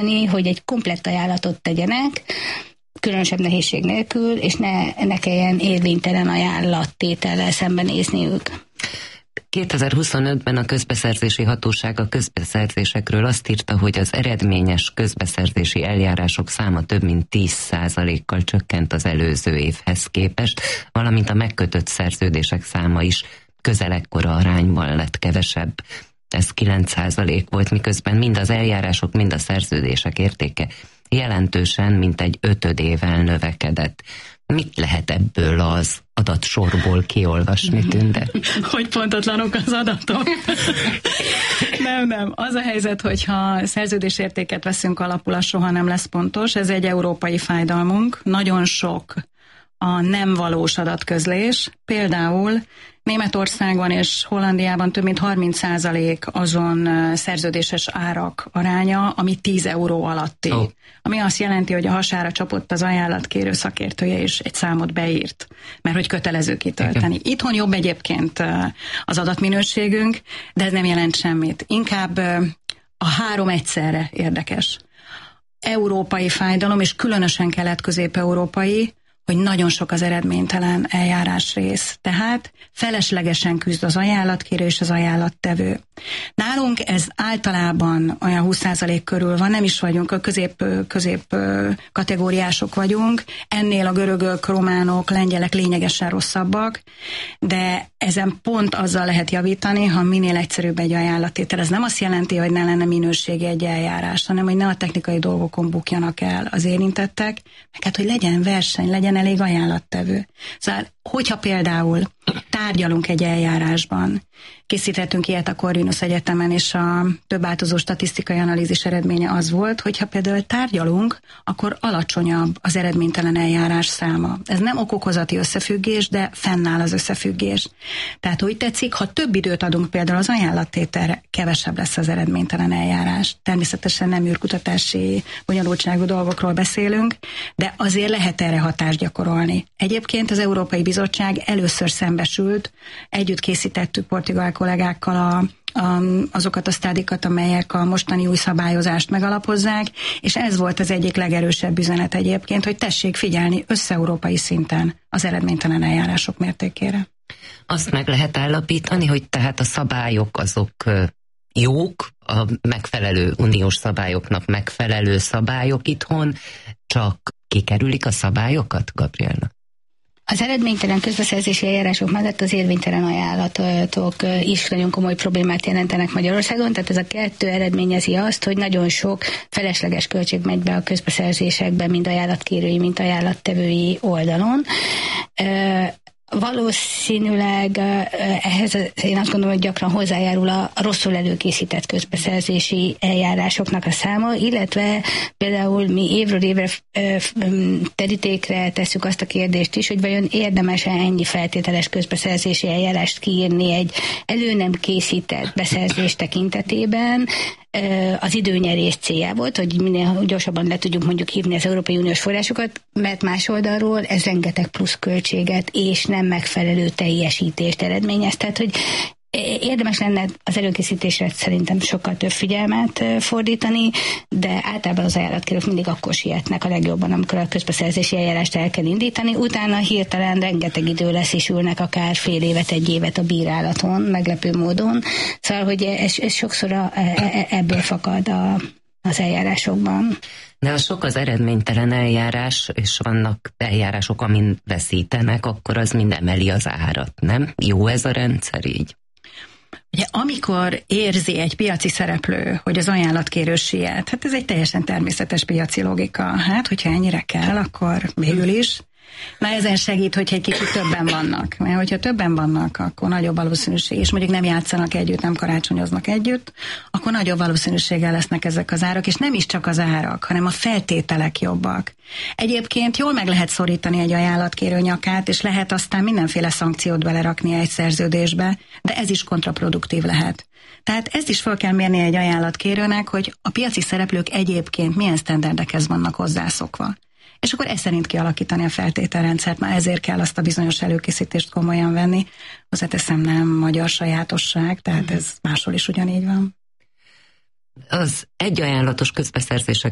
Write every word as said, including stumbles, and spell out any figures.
segíteni, hogy egy komplett ajánlatot tegyenek, különösebb nehézség nélkül, és ne, ne kelljen érvénytelen ajánlattétellel szembenézniük. kétezer-huszonötben a közbeszerzési hatóság a közbeszerzésekről azt írta, hogy az eredményes közbeszerzési eljárások száma több mint tíz százalékkal csökkent az előző évhez képest, valamint a megkötött szerződések száma is közel ekkora arányban lett kevesebb. Ez kilenc százalék volt, miközben mind az eljárások, mind a szerződések értéke jelentősen, mint egy ötödével növekedett. Mit lehet ebből az adatsorból kiolvasni, Tünde? Hogy pontatlanok az adatok? nem, nem. Az a helyzet, hogyha szerződésértéket veszünk alapul, az soha nem lesz pontos. Ez egy európai fájdalmunk. Nagyon sok a nem valós adatközlés. Például Németországban és Hollandiában több mint harminc százalék azon szerződéses árak aránya, ami tíz euró alatti. Oh. Ami azt jelenti, hogy a hasára csapott az ajánlatkérő szakértője is egy számot beírt, mert hogy kötelező kitölteni. Okay. Itthon jobb egyébként az adatminőségünk, de ez nem jelent semmit. Inkább a három egyszerre érdekes. Európai fájdalom, és különösen kelet-közép-európai, hogy nagyon sok az eredménytelen eljárás rész. Tehát feleslegesen küzd az ajánlatkérő és az ajánlattevő. Nálunk ez általában olyan húsz százalék körül van, nem is vagyunk, a közép, közép kategóriások vagyunk, ennél a görögök, románok, lengyelek lényegesen rosszabbak, de ezen pont azzal lehet javítani, ha minél egyszerűbb egy ajánlattétel. Ez nem azt jelenti, hogy ne lenne minősége egy eljárás, hanem hogy ne a technikai dolgokon bukjanak el az érintettek, meg hát, hogy legyen verseny, legyen elég ajánlattevő. Szóval, hogyha például tárgyalunk egy eljárásban, készítettünk ilyet a Corvinus Egyetemen, és a többváltozó statisztikai analízis eredménye az volt, hogyha például tárgyalunk, akkor alacsonyabb az eredménytelen eljárás száma. Ez nem okokozati összefüggés, de fennáll az összefüggés. Tehát úgy tetszik, ha több időt adunk például az ajánlattételre, kevesebb lesz az eredménytelen eljárás. Természetesen nem űrkutatási bonyolultságú dolgokról beszélünk, de azért lehet erre hatást gyakorolni. Egyébként az Európai Bizottság először szembesült, együtt készítettük portugál kollégákkal a A, azokat a sztádikat, amelyek a mostani új szabályozást megalapozzák, és ez volt az egyik legerősebb üzenet egyébként, hogy tessék figyelni össze-európai szinten az eredménytelen eljárások mértékére. Azt meg lehet állapítani, hogy tehát a szabályok azok jók, a megfelelő uniós szabályoknak megfelelő szabályok itthon, csak kikerülik a szabályokat, Gabriella? Az eredménytelen közbeszerzési eljárások mellett az érvénytelen ajánlatok is nagyon komoly problémát jelentenek Magyarországon, tehát ez a kettő eredményezi azt, hogy nagyon sok felesleges költség megy be a közbeszerzésekbe, mind ajánlatkérői, mind ajánlattevői oldalon. Valószínűleg ehhez én azt gondolom, hogy gyakran hozzájárul a rosszul előkészített közbeszerzési eljárásoknak a száma, illetve például mi évről évre terítékre tesszük azt a kérdést is, hogy vajon érdemes-e ennyi feltételes közbeszerzési eljárást kiírni egy elő nem készített beszerzés tekintetében, az időnyerés céljából, hogy minél gyorsabban le tudjuk mondjuk hívni az Európai Uniós forrásokat, mert más oldalról ez rengeteg plusz költséget és nem megfelelő teljesítést eredményez. Tehát, hogy érdemes lenne az előkészítésre szerintem sokkal több figyelmet fordítani, de általában az ajánlatkérők mindig akkor sietnek a legjobban, amikor a közbeszerzési eljárást el kell indítani, utána hirtelen rengeteg idő lesz, és ülnek akár fél évet, egy évet a bírálaton, meglepő módon. Szóval, hogy ez, ez sokszor a, ebből fakad a, az eljárásokban. De ha sok az eredménytelen eljárás, és vannak eljárások, amin veszítenek, akkor az mind emeli az árat, nem? Jó ez a rendszer így? Ugye, amikor érzi egy piaci szereplő, hogy az ajánlatkérő siet, hát ez egy teljesen természetes piaci logika. Hát, hogyha ennyire kell, akkor végül is. Na, ezen segít, hogyha egy kicsit többen vannak. Mert hogyha többen vannak, akkor nagyobb valószínűség, és mondjuk nem játszanak együtt, nem karácsonyoznak együtt, akkor nagyobb valószínűséggel lesznek ezek az árak, és nem is csak az árak, hanem a feltételek jobbak. Egyébként jól meg lehet szorítani egy ajánlatkérő nyakát, és lehet aztán mindenféle szankciót belerakni egy szerződésbe, de ez is kontraproduktív lehet. Tehát ezt is fel kell mérni egy ajánlatkérőnek, hogy a piaci szereplők egyébként milyen sztenderdekhez vannak hozzászokva. És akkor ezt szerint kialakítani a feltételrendszert, már ezért kell azt a bizonyos előkészítést komolyan venni. Hozzáteszem, nem magyar sajátosság, tehát ez máshol is ugyanígy van. Az egyajánlatos közbeszerzések